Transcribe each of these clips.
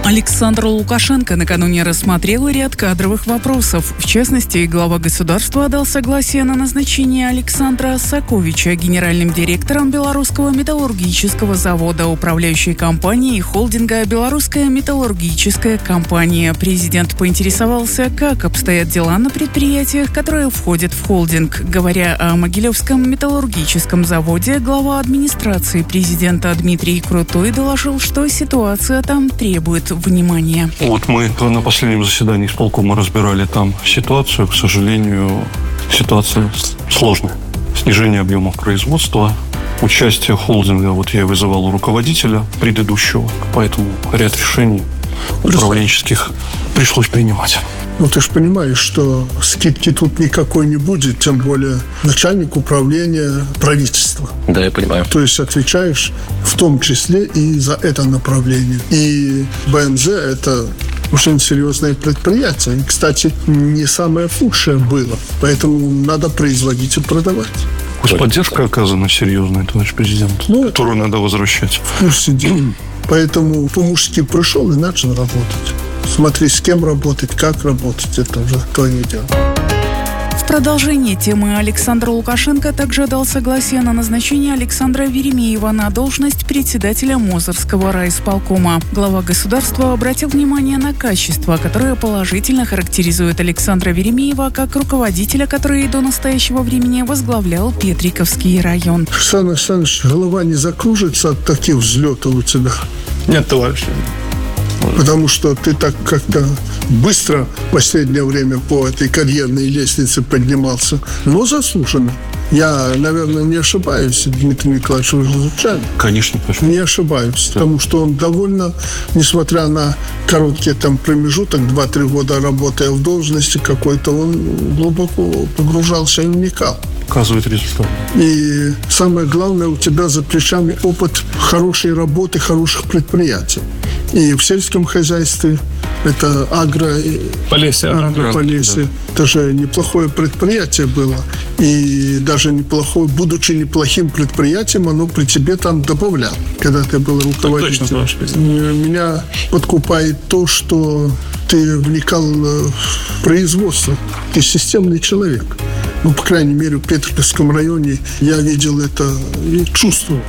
Александр Лукашенко накануне рассмотрел ряд кадровых вопросов. В частности, глава государства дал согласие на назначение Александра Саковича генеральным директором Белорусского металлургического завода, управляющей компанией холдинга «Белорусская металлургическая компания». Президент поинтересовался, как обстоят дела на предприятиях, которые входят в холдинг. Говоря о Могилевском металлургическом заводе, глава администрации президента Дмитрий Крутой доложил, что ситуация там требует внимания. Вот мы на последнем заседании исполкома разбирали там ситуацию. К сожалению, ситуация сложная. Снижение объемов производства, участие холдинга. Вот я вызывал у руководителя предыдущего, поэтому ряд решений управленческих пришлось принимать. Ну, ты же понимаешь, что скидки тут никакой не будет, тем более начальник управления правительства. Да, я понимаю. То есть отвечаешь в том числе и за это направление. И БМЗ – это очень серьезное предприятие. И, кстати, не самое худшее было. Поэтому надо производить и продавать. Поддержка оказана серьезная, товарищ президент, которую надо возвращать. Поэтому по-мужски пришел и начал работать. Смотри, с кем работать, как работать, это уже твое дело. В продолжение темы Александр Лукашенко также дал согласие на назначение Александра Веремеева на должность председателя Мозырского райисполкома. Глава государства обратил внимание на качество, которое положительно характеризует Александра Веремеева как руководителя, который до настоящего времени возглавлял Петриковский район. Александр Александрович, голова не закружится от таких взлетов у тебя? Нет, товарищ. Потому что ты так как-то быстро в последнее время по этой карьерной лестнице поднимался. Но заслуженно. Я, наверное, не ошибаюсь, Дмитрий Николаевич, вы изучали? Конечно. Не ошибаюсь, потому что он довольно, несмотря на короткий там промежуток, 2-3 года работая в должности какой-то, он глубоко погружался и вникал. Показывает результат. И самое главное, у тебя за плечами опыт хорошей работы, хороших предприятий. И в сельском хозяйстве это Полесье. Агрополесье. Да. Это же неплохое предприятие было. И даже неплохое, будучи неплохим предприятием, оно при тебе там добавляло, когда ты был руководителем. Меня подкупает то, что ты вникал в производство. Ты системный человек. Ну, по крайней мере, в Петриковском районе я видел это и чувствовал.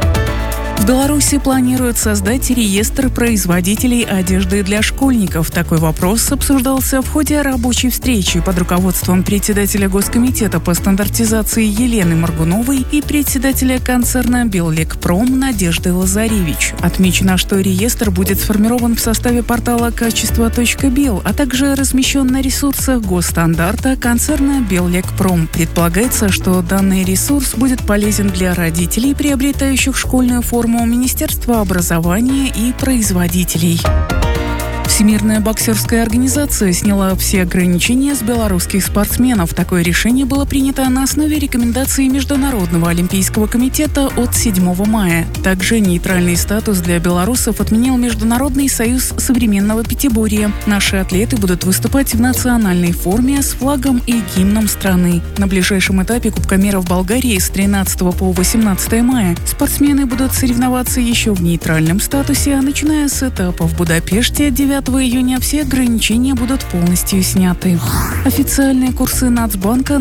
В Беларуси планируют создать реестр производителей одежды для школьников. Такой вопрос обсуждался в ходе рабочей встречи под руководством председателя Госкомитета по стандартизации Елены Моргуновой и председателя концерна «Беллекпром» Надежды Лазаревич. Отмечено, что реестр будет сформирован в составе портала качество.бел, а также размещен на ресурсах госстандарта концерна «Беллекпром». Предполагается, что данный ресурс будет полезен для родителей, приобретающих школьную форму, Министерства образования и производителей. Всемирная боксерская организация сняла все ограничения с белорусских спортсменов. Такое решение было принято на основе рекомендаций Международного олимпийского комитета от 7 мая. Также нейтральный статус для белорусов отменил Международный союз современного пятиборья. Наши атлеты будут выступать в национальной форме с флагом и гимном страны. На ближайшем этапе Кубка мира в Болгарии с 13 по 18 мая спортсмены будут соревноваться еще в нейтральном статусе, а начиная с этапа в Будапеште 9 июня все ограничения будут полностью сняты. Официальные курсы Нацбанка